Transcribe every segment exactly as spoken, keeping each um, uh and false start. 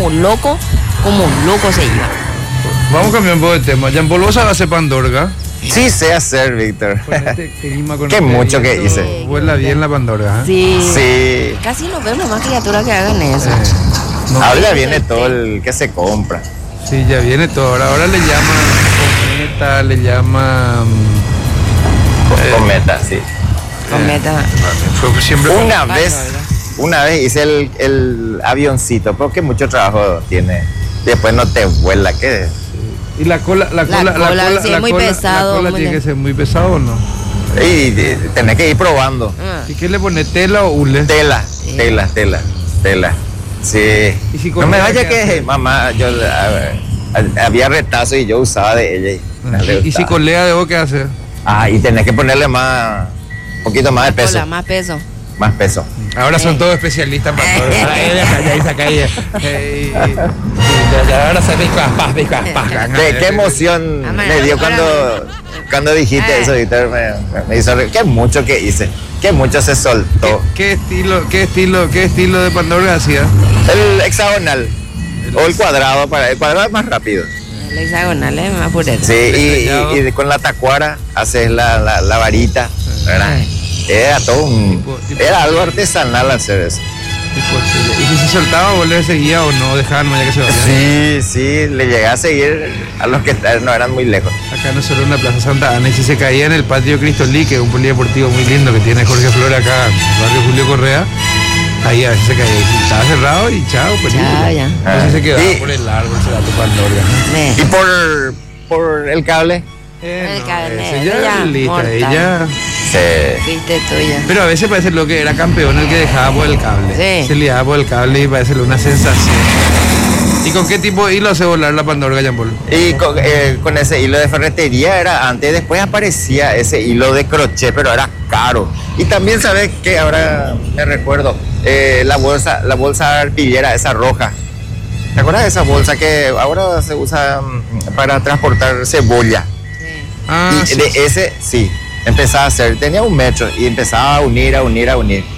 como loco, como loco se iba. Vamos a cambiar un poco de tema. Jean-Paul, ¿vos sabés hacer pandorga? Sí, sé hacer, Víctor. Con este clima, con Qué este mucho que viento, hice. Vuela bien la pandorga, ¿eh? Sí. Sí. Casi no vemos más criaturas que hagan eso. Eh, no, Ahora ya viene todo el que se compra. sí, ya viene todo. Ahora, ahora le llaman cometa, le llaman... eh, Cometa, sí. Cometa. Fue siempre Una Bueno, vez, ¿verdad? una vez hice el, el avioncito, porque mucho trabajo tiene. Después no te vuela, ¿qué? Y la cola, la La cola, la cola, cola, sí, la es muy cola- pesado, la cola muy tiene bien. que ser muy pesado, ¿o no? Y, y tenés que ir probando. Ah. ¿Y qué le pone, tela o hule? Tela, Sí. tela, tela, tela. Sí. ¿Y si No con me ella vaya qué hace? que, mamá, yo a- a- había retazo y yo usaba de ella. Y, no le ¿Y, y si gustaba. colea de vos qué hace? Ah, y tenés que ponerle más, un poquito más de peso, Cola, más peso. más peso. Ahora son Eh. todos especialistas en pandorga. Ahora ella saca ahí, saca ahí. Eh, y- y- y ahora se ve paz, ve paz. Qué, qué emoción Ah, me dio ahora- cuando, cuando dijiste Ah. eso, Víctor. Me, me hizo re- qué mucho que hice, qué mucho se ¿Qué, soltó. qué estilo, qué estilo, qué estilo de pandorga hacía? El hexagonal o el cuadrado, para el cuadrado es más rápido. El hexagonal es más pureza. Sí, y, estrellado. y- y con la tacuara haces la, la, la varita, ¿verdad? Era todo un, Tipo- tipo- era algo artesanal hacer eso. Tipo, ¿y si se soltaba, vos le seguía o no? Dejaban ya que se vaya. Sí, sí, le llegué a seguir a los que t- no eran muy lejos. Acá no solo en la Plaza Santa Ana, y si se caía en el patio Cristo Lee, que es un polideportivo muy lindo que tiene Jorge Flores acá, barrio Julio Correa, ahí a veces se caía. Y estaba cerrado y chao, película. Chao, ya. Entonces se quedaba Y- por el árbol, se da tu pandorga. Ve. Y por, por el cable, Eh, El no, carnet, ese ya ya, lista, mortal. ella. se, Viste tuya. Pero a veces parece lo que era campeón el que dejaba por el cable. Sí. Se liaba por el cable y parece una sensación. ¿Y con qué tipo de hilo hace volar la pandorga, Jean-Paul? y con, eh, con ese hilo de ferretería era antes, después aparecía ese hilo de crochet, pero era caro. Y también sabes que ahora me recuerdo, eh, la bolsa, la bolsa arpillera, esa roja. ¿Te acuerdas de esa bolsa que ahora se usa mm, para transportar cebolla? Ah, Y sí, de sí. ese, sí, empezaba a hacer, tenía un metro y empezaba a unir, a unir, a unir.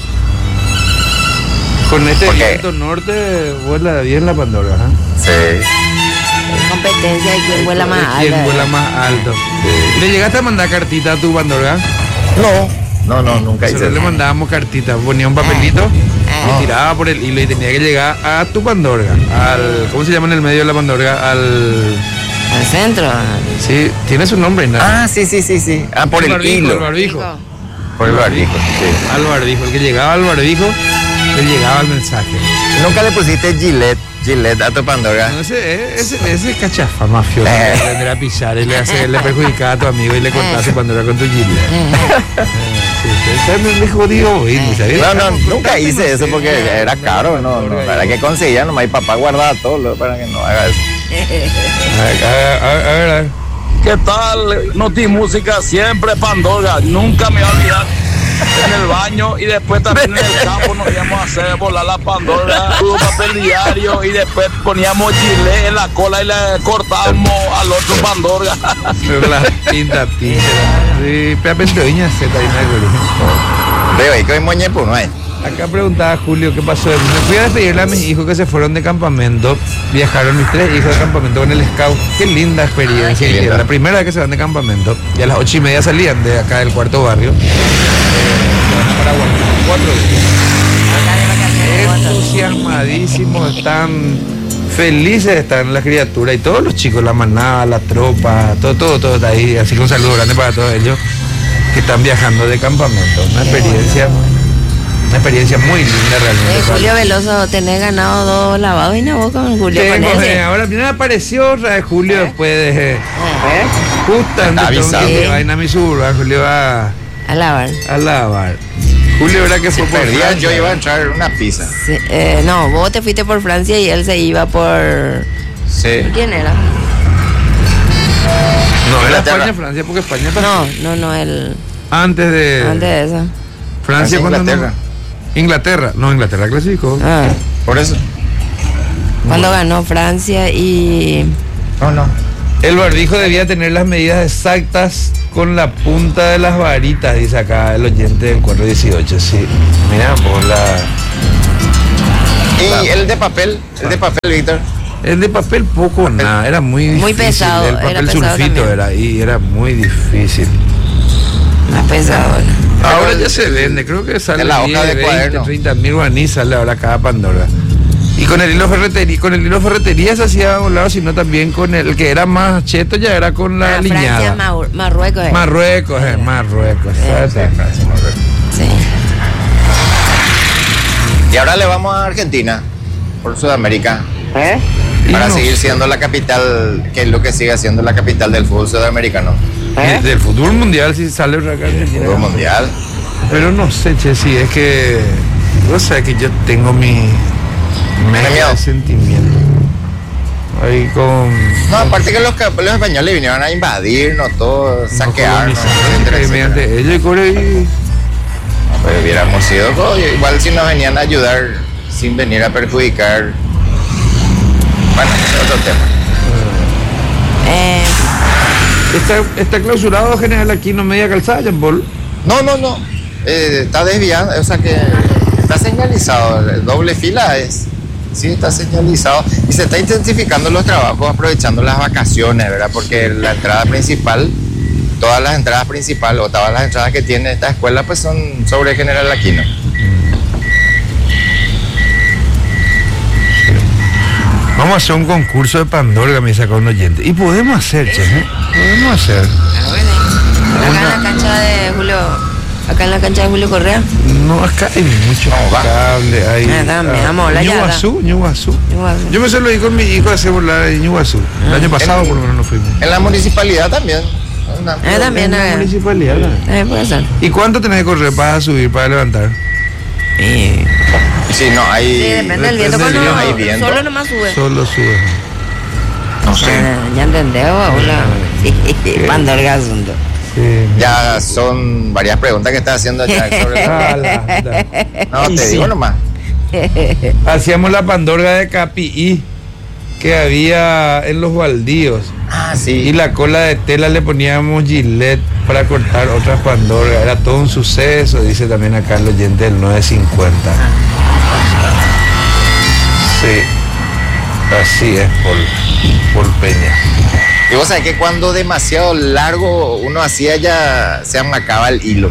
Con este ¿Por qué? viento norte vuela bien la pandorga. ¿eh? Sí. Competencia de quién vuela más De ¿Quién alto. vuela más alto? ¿Le llegaste a mandar cartita a tu pandorga? No, no, no, nunca hice Nosotros le eso. mandábamos cartita, ponía un papelito, Ah. y tiraba por el hilo y tenía que llegar a tu pandorga. Al, ¿cómo se llama en el medio de la pandorga? Al... Al centro. Sí, tiene su nombre, ¿no? Ah, sí, sí, sí, sí. Ah, por el, barbijo, hilo. El barbijo. Chico. Por el barbijo, sí. Al barbijo. El que llegaba al barbijo, le llegaba el mensaje. Nunca le pusiste Gillette, Gillette a tu pandorga. No, ese, ese, ese cachafa mafioso Eh. que vendrá a pillar y le, hace, le perjudicaba a tu amigo y le cortaba su pandorga con tu gilet. Eh, Sí, sí, ese me jodió, y ni sabía. No, no, nunca hice eso porque era caro, no, no. Para que conseguía, nomás mi papá guardaba todo lo- para que no haga eso. A ver, a ver, a ver, a ver. ¿Qué tal? Noti Música, siempre pandorga. Nunca me voy a olvidar en el baño y después también en el campo nos íbamos a hacer volar la pandorga, tuvo papel diario y después poníamos gilet en la cola y le cortábamos al otro pandorga. Pero la pinta pinta. Sí, pero pendoña se está ahí en el colegio. Veo, y que hoy moñepo no hay. Acá preguntaba Julio qué pasó de mí. Me fui a despedirle a mis hijos que se fueron de campamento. Viajaron mis tres hijos de campamento con el scout. Qué linda experiencia. Ay, qué linda. La primera vez que se van de campamento. Y a las ocho y media salían de acá del cuarto barrio. Eh, para Guanajuato, cuatro días. Entusiasmadísimos, están felices de estar en la criatura. Y todos los chicos, la manada, la tropa, todo, todo, todo está ahí. Así que un saludo grande para todos ellos que están viajando de campamento. Una experiencia. Una experiencia muy linda realmente. Eh, Julio Veloso, tenés ganado dos lavados y no vos con Julio con Tengo, ese. eh, ahora mira, apareció otra de Julio después de Eh, justamente Está avisado. que vaina mi suburba, Julio va a lavar. a lavar. Julio era que Si fue por perdía, Francia. yo iba a entrar una pizza. Sí, eh, no, vos te fuiste por Francia y él se iba por... Sí. ¿Quién era? No, era Inglaterra. España, Francia, porque España pasó. No, no, no, él... Antes de Antes de eso. Francia, Francia, cuando no- Inglaterra. Inglaterra, no, Inglaterra clasificó. Ah, Por eso. cuando ganó Francia y... No, no. El barbijo debía tener las medidas exactas con la punta de las varitas, dice acá el oyente del cuatro dieciocho, sí. Mira, por la... ¿Y el de papel? ¿El de papel, Víctor? El de papel poco Papel. nada, era muy difícil. Muy pesado, El era papel pesado sulfito también. era y era muy difícil. Más pesado. ¿no? Ahora el- ya se vende, creo que sale de la hoja de veinte, cuaderno. treinta mil guaraníes sale ahora cada Pandora. Y con el hilo ferretería, con el hilo ferretería se hacía volado, sino también con el que era más cheto ya era con la Ah, liñada. Francia, Mau- Marruecos. eh. Marruecos, eh, Marruecos. Eh, exacto. Sí. Y ahora le vamos a Argentina, por Sudamérica, Y para no seguir sé, siendo la capital, que es lo que sigue siendo la capital del fútbol sudamericano. y del fútbol mundial si sale otra acá en Argentina. Fútbol mundial. Pero no sé, che, si es que. O sea, que yo tengo mi. miedo? mezcla de sentimiento. Ahí con. No, aparte que los, cap- los españoles vinieron a invadirnos, todo, saquearnos, etcétera, que etcétera. mediante ellos y Core y. Pues hubiéramos sido co- igual si nos venían a ayudar sin venir a perjudicar. Bueno, es otro tema. Eh, Está, está clausurado General Aquino media calzada, Jean Paul. No, no, no. Eh, está desviado, o sea que está señalizado. Doble fila es. Sí, está señalizado. Y se está intensificando los trabajos aprovechando las vacaciones, ¿verdad? Porque la entrada principal, todas las entradas principales o todas las entradas que tiene esta escuela, pues son sobre General Aquino. Vamos a hacer un concurso de Pandorga, me sacó un oyente. Y podemos hacer, che, ¿eh? Podemos hacer. acá en la cancha de Julio. Acá en la cancha de Julio Correa. No, acá hay mucho No, va. cable. Hay, Ah, dame, vamos, la llada. Ñuguazú, Ñuguazú. Ñuguazú. Yo me se lo di con mi hijo a hacer volar en Ñuguazú. El año pasado En- por lo menos no fuimos. En la municipalidad también. Una- Eh, también, En la eh. municipalidad. ¿no? Eh, puede ser. ¿Y cuánto tenés que correr para subir, para levantar? Eh, Sí, no, hay. sí, depende del viento. depende del Cuando viento. Hay viento. solo nomás sube. Solo sube. No sé. Ah, ya entendés, hola. Pandorga asunto. Sí. Ya son varias preguntas que está haciendo ya sobre Ah, la- la- No, te Sí. digo nomás. Hacíamos la Pandorga de Capií que había en los baldíos. Ah, Y sí. la cola de tela le poníamos gilet para cortar otras Pandorgas. Era todo un suceso, dice también acá el oyente del nueve cincuenta. Sí, así es, por, por Peña. Y vos sabés que cuando demasiado largo uno hacía ya se amacaba el hilo.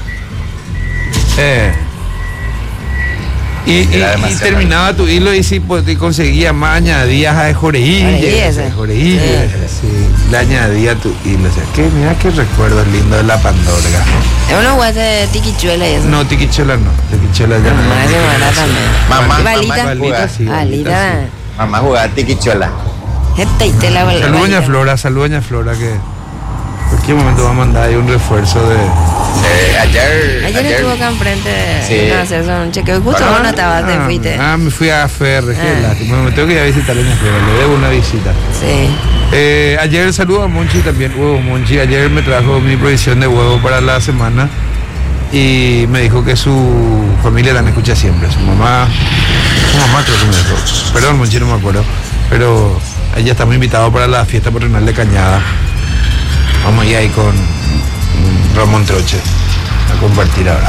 Eh. Y, y- Era y demasiado terminaba tu hilo y si pues, te conseguía más, añadías a Joreille. Joreille, Joreille, sí. Le añadía tu hilo. O sea, que mira qué recuerdos lindos de la Pandorga. Es unos guates de tiquichuela y eso. No, tiquichola no. Tiquichola ya Ah, no. ese no era también. Mamá, Balita. mamá, Balita jugaba. sí. Alita. Mamá jugaba tiquichuela. Esta y tela. Saludos doña Flora, saludos doña Flora que en cualquier momento va a mandar ahí un refuerzo de. Eh, ayer, Ayer estuvo acá enfrente Sí. de a hacerse un chequeo. Justo Ah, vos no estabas, te Ah, fuiste. Ah, me fui a F R, qué Ah. lástima. Me tengo que ir a visitar a doña Flora, le debo una visita. Sí. Eh, ayer saludo a Monchi también, huevo Monchi. Ayer me trajo mi provisión de huevo para la semana y me dijo que su familia la escucha siempre. Su mamá, su mamá creo que me dijo. Perdón, Monchi, no me acuerdo. Pero ella estamos invitados para la fiesta patronal de Cañada. Vamos a ir ahí con mm, Ramón Troche a compartir ahora.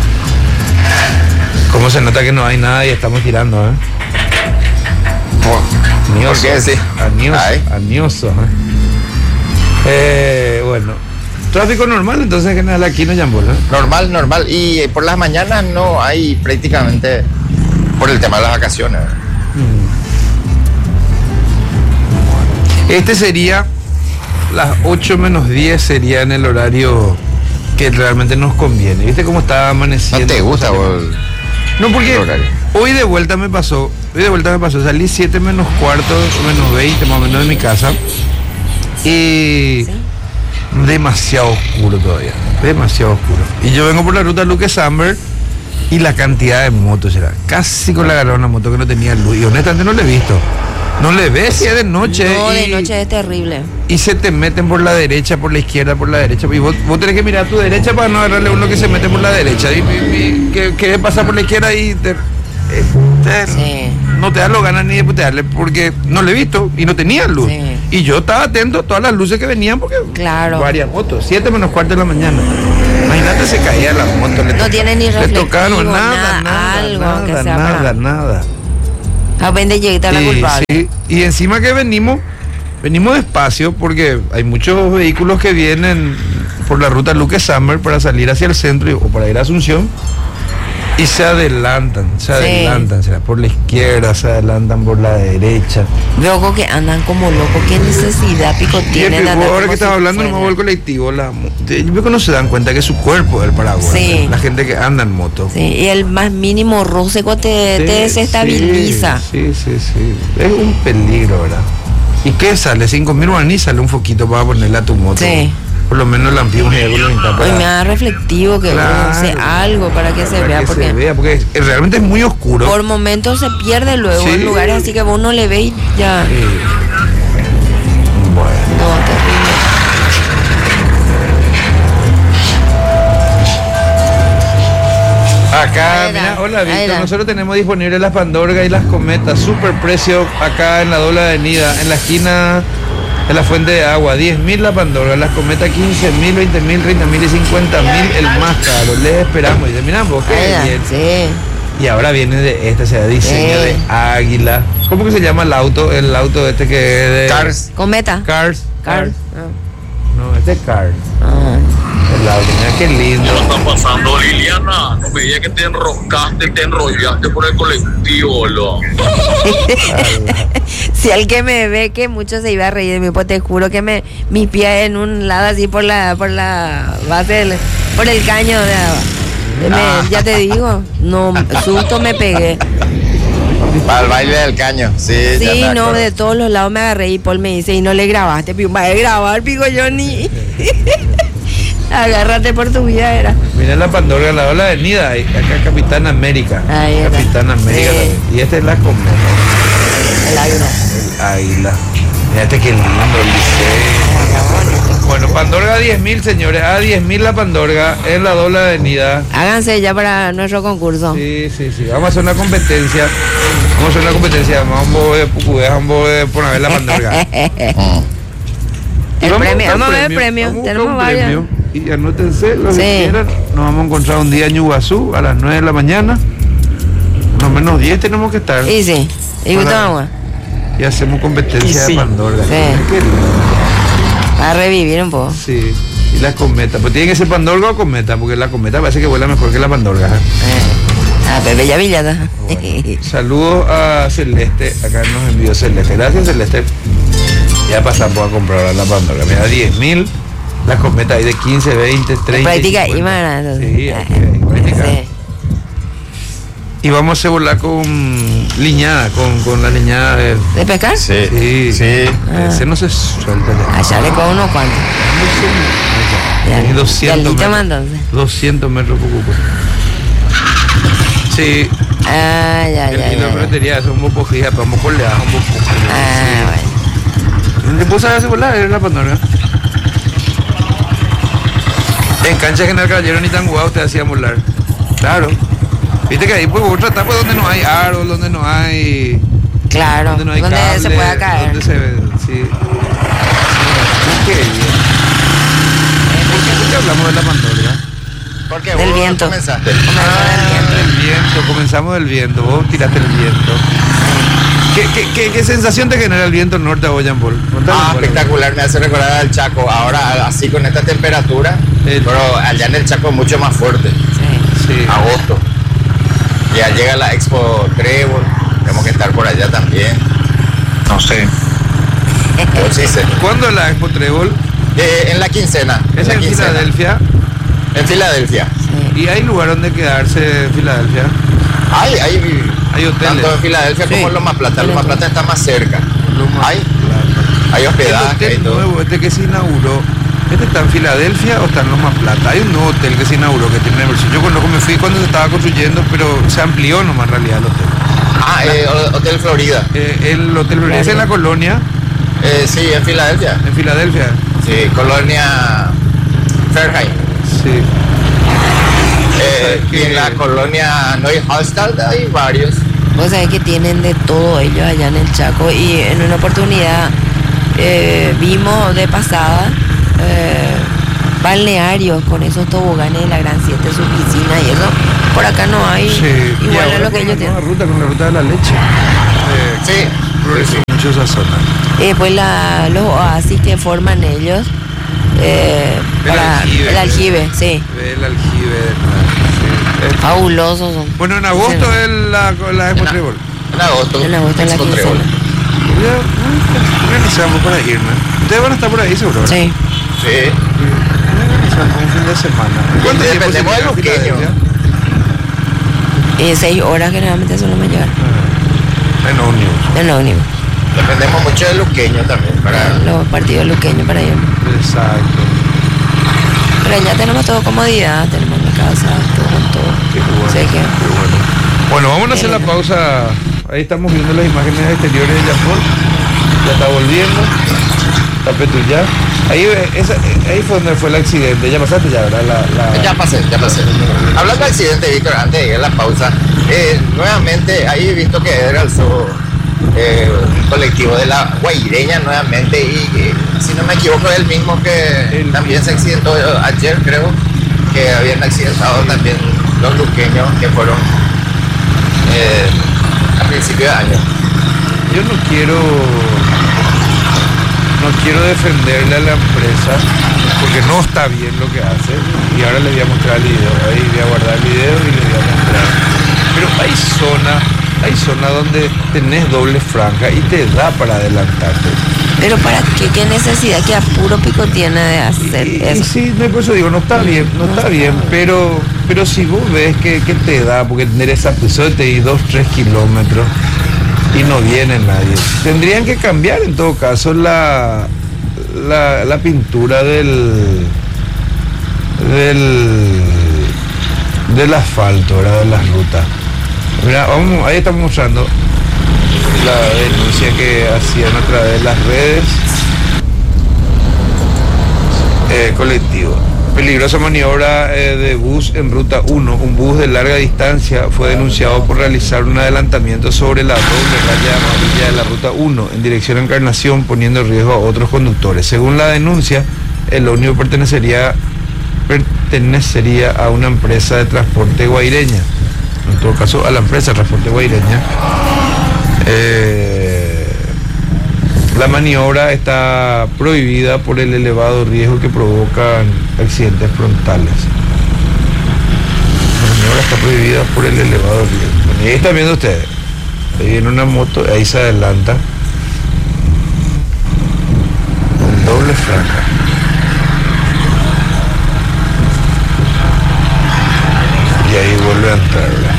¿Cómo se nota que no hay nada y estamos tirando, eh? ¿Por Añoso, qué sí? añoso, Ay. añoso, ¿eh? Eh, bueno, tráfico normal, entonces General Aquino Yambol, ¿eh? Normal, normal. Y eh, por las mañanas no hay prácticamente por el tema de las vacaciones. Este sería las ocho menos diez, sería en el horario que realmente nos conviene. ¿Viste cómo está ¿No amaneciendo? te gusta vos? No, porque el horario? hoy de vuelta me pasó, hoy de vuelta me pasó, salí siete menos cuarto, menos veinte más o menos de mi casa y demasiado oscuro todavía, demasiado oscuro. Y yo vengo por la ruta Luque Samber y la cantidad de motos era, casi con la agarré una moto que no tenía luz y honestamente no le he visto. No le ves si es de noche. No, de y- noche es terrible. y se te meten por la derecha, por la izquierda, por la derecha. Y vos, vos tenés que mirar a tu derecha para no agarrarle a uno que se mete por la derecha. Y, y- y que, que pasa por la izquierda y te, eh, te- Sí. no te dan los ganas ni de putearle porque no le he visto y no tenía luz. Sí. Y yo estaba atento a todas las luces que venían porque Claro. varias motos. Siete menos cuarto de la mañana. Imagínate, se caía la moto. Le No tiene ni le reflectivo, tocaron nada, nada, nada, algo nada, que sea nada, para- nada. A vende lleguita la Y, culpable. sí, y encima que venimos, venimos despacio porque hay muchos vehículos que vienen por la ruta Luque Summer para salir hacia el centro y- o para ir a Asunción y se adelantan, se Sí. adelantan, se por la izquierda, se adelantan por la derecha. Veo que andan como locos. ¿Qué necesidad pico Y el tienen de que- andar ahora como que estaba si hablando en el fuera? móvil colectivo, la, mo- de- yo veo que no se dan cuenta que su cuerpo es el paraguas. Sí. La gente que anda en moto. Sí, y el más mínimo roce te, te Sí, desestabiliza. Sí, sí, sí. Es un peligro, ¿verdad? ¿Y qué sale? cinco mil guaraní sale un foquito para ponerle a tu moto. Sí. Por lo menos la ampliamos y algo lo necesita Hoy para- me da reflectivo que Claro. use algo para que se para vea, que porque se vea, porque es- realmente es muy oscuro. por momentos se pierde luego Sí. en lugares así que vos no le veis ya. Sí. Bueno. No, terrible. Acá, Ahí mira, da, hola ahí Víctor, da. nosotros tenemos disponibles las Pandorga y las Cometas, super precio acá en la doble avenida, en la esquina de la fuente de agua, diez mil la Pandorga, las Cometas quince mil, veinte mil, treinta mil y cincuenta mil el más caro, les esperamos y terminamos, Ahí qué da, bien. sí. Y ahora viene de este, se da diseño Sí. de águila, ¿cómo que se llama el auto? El auto este que es de... Cars. Cometa. Cars. Cars. No, es de Cars, Ah. el auto, mira qué lindo. ¿Qué está pasando, Liliana? No me digas que te enroscaste y te enrollaste por el colectivo, boludo. Si el que me ve que mucho se iba a reír de mí, pues te juro que me mis pies en un lado así por la por la base del, por el caño de, de me- Ah. ya te digo, no susto me pegué. Para el baile del caño, sí. ya Sí, me no, acuerdo. de todos los lados me agarré y Paul me dice, y no le grabaste, pico, va a grabar, pico yo ni. Agárrate por tu vida era. Mira la Pandorga, la doble avenida, ahí, acá Capitán América. Ahí está. Capitán América Sí. también. Y esta es la Cometa, El agro. el águila. Fíjate qué lindo el liceo. Bueno, Pandorga diez mil, señores. A diez mil la Pandorga en la doble avenida. Háganse ya para nuestro concurso. Sí, sí, sí. Vamos a hacer una competencia. Vamos a hacer una competencia. Vamos a ver Pucubé, vamos a ver por ver la Pandorga. Mm. Y El vamos a premio, buscar vamos a ver premio. Vamos a buscar Tenemos un varios. premio. Y anótense los Sí. que quieran. Nos vamos a encontrar un día en Ñuguazú a las nueve de la mañana. Más o menos diez tenemos que estar. Y sí, y Hola. tomamos. Y hacemos competencia Y sí. de Pandorga. Sí. Qué lindo. Para revivir un poco. Sí. Y las cometas. Pues tiene que ser Pandorga o cometa, porque la cometa parece que vuela mejor que la Pandorga. Eh, a Pepe ya Villata. Saludos a Celeste. Acá nos envió Celeste. Gracias, Celeste. Ya pasamos a comprar la Pandorga. Me da diez mil. Las cometas hay de quince, veinte, treinta. Práctica y y más. Sí, hay que- hay que practicar. Sí. Y vamos a volar con liñada, con, con la liñada de... ¿De pescar? Sí, Sí, sí. Ah. Ese no se suelta ya. Allá le cojo unos cuantos. Ya, Hay doscientos ya metros. lista entonces. doscientos metros por cupo. Sí, Ah, ya, el ya, kilo de ya. ferretería es un poco fija, pero vamos con le un poco. Ah, bueno. ¿Te puedo hacer volar? Era la Pandorga. En cancha General Caballero ni tan guau te hacía volar. Claro. Viste que ahí pues otra etapa donde no hay aro, donde no hay. Claro, Donde no hay donde cable, se pueda caer. Donde se ve, sí. Qué bien. ¿Por qué hablamos de la Pandorga? Porque Del vos viento. comenzaste. Ah, del viento, comenzamos del viento, vos tiraste el viento. ¿Qué, qué, qué, qué sensación te genera el viento norte a Boyambol? Contame, Ah, Polo. espectacular, me hace recordar al Chaco. Ahora, así con esta temperatura, El- pero allá en el Chaco es mucho más fuerte. Sí. Sí. Agosto. Ya llega la Expo Trébol, tenemos que estar por allá también. No sé. Yo sí sé. ¿Cuándo es la Expo Trébol? Eh, en la quincena. Es la en quincena. Filadelfia. En Filadelfia. Sí. ¿Y hay lugar donde quedarse en Filadelfia? Hay, hay, Hay hoteles. tanto en Filadelfia Sí. como en Loma Plata. Loma Plata está más cerca. Loma Hay, Plata. hay El hospedaje y hotel todo. nuevo, este que se inauguró, ¿este está en Filadelfia o está en Loma Plata? Hay un nuevo hotel que se inauguró que tiene versión. Yo conozco, me fui cuando se estaba construyendo, pero se amplió nomás en realidad el hotel. Ah, eh, Hotel Florida. Eh, el hotel Florida es en la colonia, Eh, sí, en Filadelfia. en Filadelfia. Sí, colonia Fairhaven. Sí. Eh, ¿Sabes y en qué? la colonia Neuhallstadt hay varios. Vos sabés que tienen de todo ellos allá en el Chaco y en una oportunidad eh, vimos de pasada eh, balnearios con esos toboganes de la Gran siete, su piscina y eso. Por acá no hay Sí. Y igual a ahora lo que con ellos la nueva tienen. ruta, con la ruta de la leche. Sí, Progreso mucho esa zona. Y después la, los oasis que forman ellos. Eh, El para- aljibe. el aljibe, sí. El aljibe. Sí. Es- Fabulosos son. Bueno, en agosto Sí. es la, la Expo En a- Trébol. En agosto. En agosto en la Expo quincena. Trébol. Ya, organizamos para ir, ¿no? Ustedes van a estar por ahí seguro, ¿verdad? Sí. Sí. Organizamos un fin de semana. ¿Cuánto Y tiempo se dependemos llega a del luqueño. Y seis horas generalmente solo me llevan. En ómnibus. En ómnibus. Dependemos mucho del luqueño también. Para... Los partidos luqueños para ir. Exacto. Pero ya tenemos todo comodidad, tenemos mi casa, todo con todo. Qué bueno. Sé que- Qué bueno. Bueno, vamos a hacer la Qué pausa. Ahí estamos viendo las imágenes exteriores de Japón. Ya está volviendo. Está Petrullá. Ahí, esa, ahí fue donde fue el accidente. Ya pasaste ya, ¿verdad? La, la... Ya pasé, ya pasé. Hablando de accidente, Víctor, antes de ir a la pausa, eh, nuevamente ahí he visto que Eder alzó eh, un colectivo de la Guaireña nuevamente y eh, si no me equivoco es el mismo que El también se mismo. accidentó ayer, creo, que habían accidentado también los luqueños que fueron eh, a principio de año. Yo no quiero no quiero defenderle a la empresa porque no está bien lo que hace y ahora les voy a mostrar el video. Ahí voy a guardar el video y les voy a mostrar. Pero hay zona, hay zona donde tenés doble franja y te da para adelantarte. Pero para qué, qué necesidad, qué apuro pico tiene de hacer Y, y eso. sí, no, por eso digo, no está bien, no está bien, pero pero si vos ves que, que te da, porque tener esa persona te di dos, tres kilómetros y no viene nadie. Tendrían que cambiar en todo caso la, la, la pintura del, del del asfalto, ¿verdad? De las rutas. Mira, vamos, ahí estamos mostrando la denuncia que hacían a través de las redes. Eh, colectivo. Peligrosa maniobra eh, de bus en ruta uno. Un bus de larga distancia fue denunciado por realizar un adelantamiento sobre la doble raya amarilla de la ruta uno en dirección a Encarnación, poniendo en riesgo a otros conductores. Según la denuncia, el ómnibus pertenecería, pertenecería a una empresa de transporte guaireña. En todo caso, a la empresa de transporte guaireña. Eh, La maniobra está prohibida por el elevado riesgo que provocan accidentes frontales. La maniobra está prohibida por el elevado riesgo. Bueno, y ahí están viendo ustedes. Ahí viene una moto, ahí se adelanta. Con doble franja. Y ahí vuelve a entrar, ¿verdad?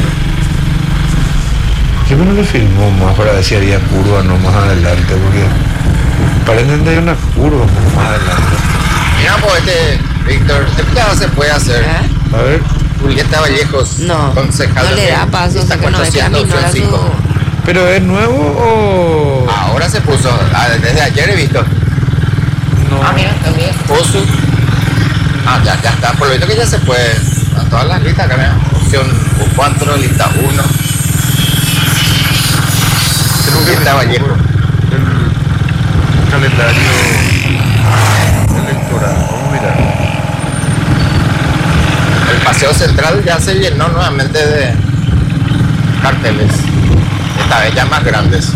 Yo no le filmó más para ver si había curva no más adelante, porque parece que hay una curva un poco más adelante. Mira, pues este, Víctor, este pedazo se puede hacer. ¿Ah? A ver, Julieta Vallejos, No, concejal no le de- da paso, está o sea que no es conociendo camino opción a su... cinco. ¿pero es nuevo o...? Ahora se puso, ah, desde ayer he visto. No. Ah, mira, también. Puso. Ah, ya, ya está. Por lo visto que ya se puede. A todas las listas, acá, mira. Opción cuatro, lista uno. Creo que Julieta me Vallejo. el calendario electoral. Vamos a mirar. El paseo central ya se llenó nuevamente de carteles. Esta vez ya más grandes.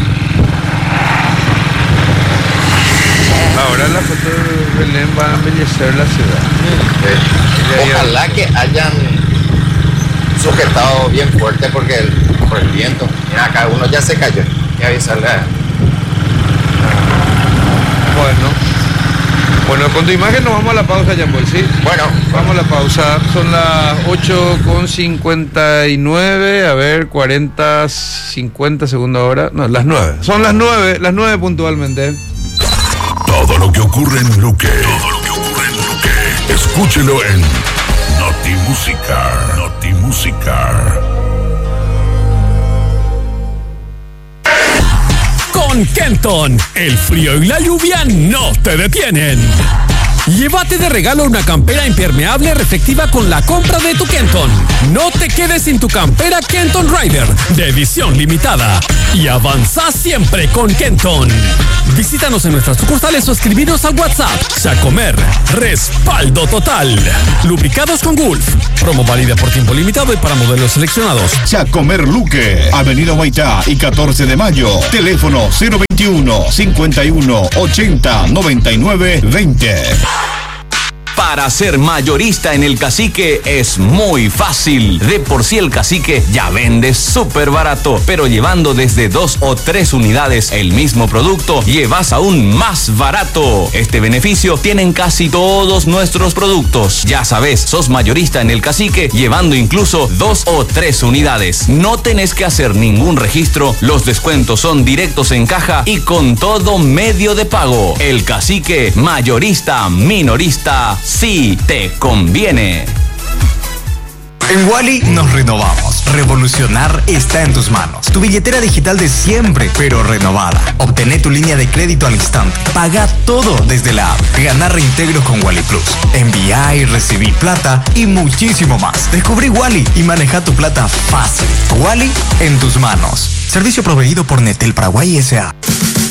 Ahora la foto de Belén va a embellecer la ciudad. Eh, Ojalá que hayan sujetado bien fuerte porque el, por el viento. Mira, acá uno ya se cayó. Hay que avisarle a... Bueno. Bueno, con tu imagen nos vamos a la pausa, Jean-Paul, ¿sí? Bueno, Vamos a la pausa. Son las ocho con cincuenta y nueve. A ver, cuarenta, cincuenta segundos ahora. No, las nueve. Son las nueve, las nueve puntualmente. Todo lo que ocurre en Luque. Todo lo que ocurre en Luque. Escúchelo en Noti Música. Noti Música. Con Kenton, el frío y la lluvia no te detienen. Llévate de regalo una campera impermeable reflectiva con la compra de tu Kenton. No te quedes sin tu campera Kenton Rider de edición limitada. Y avanza siempre con Kenton. Visítanos en nuestras sucursales o escribinos a WhatsApp. Chacomer, respaldo total. Lubricados con Gulf. Promo válida por tiempo limitado y para modelos seleccionados. Chacomer Luque, Avenida Huaitá y catorce de mayo. Teléfono cero veintiuno, cincuenta y uno, ochenta, noventa y nueve, veinte. Para ser mayorista en el Cacique es muy fácil. De por sí el Cacique ya vende súper barato, pero llevando desde dos o tres unidades el mismo producto, llevas aún más barato. Este beneficio tienen casi todos nuestros productos. Ya sabes, sos mayorista en el Cacique llevando incluso dos o tres unidades. No tenés que hacer ningún registro, los descuentos son directos en caja y con todo medio de pago. El Cacique, mayorista, minorista, sí te conviene. En Wally nos renovamos. Revolucionar está en tus manos. Tu billetera digital de siempre, pero renovada. Obtené tu línea de crédito al instante. Paga todo desde la app. Ganar reintegros con Wally Plus. Enviar y recibir plata y muchísimo más. Descubrí Wally y maneja tu plata fácil. Wally en tus manos. Servicio proveído por Netel Paraguay S A